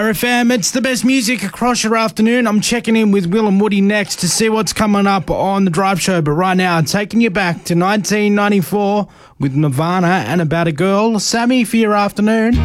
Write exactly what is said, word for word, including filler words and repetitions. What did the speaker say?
R F M, it's the best music across your afternoon. I'm checking in with Will and Woody next to see what's coming up on the Drive Show. But right now, taking you back to nineteen ninety-four with Nirvana and About a Girl. Sammy for your afternoon.